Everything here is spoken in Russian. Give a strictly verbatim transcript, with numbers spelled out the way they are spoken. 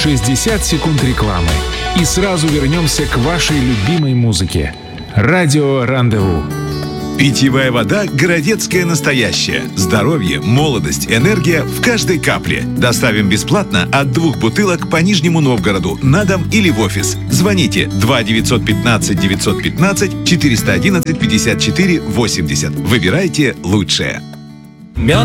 шестьдесят секунд рекламы. И сразу вернемся к вашей любимой музыке. Радио Рандеву. Питьевая вода «Городецкая настоящая». Здоровье, молодость, энергия в каждой капле. Доставим бесплатно от двух бутылок по Нижнему Новгороду на дом или в офис. Звоните два девятьсот пятнадцать девятьсот пятнадцать четыреста одиннадцать пятьдесят четыре восемьдесят. Выбирайте лучшее.